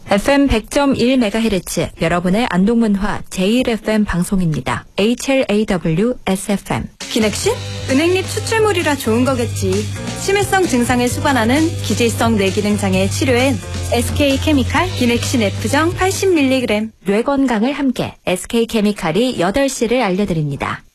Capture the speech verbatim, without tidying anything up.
에프엠 백 점 일 메가헤르츠 여러분의 안동문화 제일 에프엠 방송입니다. 에이치엘에이더블유-에스에프엠. 기넥신? 은행잎 추출물이라 좋은 거겠지. 치매성 증상을 수반하는 기질성 뇌기능장애 치료엔 에스케이케미칼 기넥신 F정 팔십 밀리그램. 뇌 건강을 함께 에스케이케미칼이 여덟 시를 알려드립니다.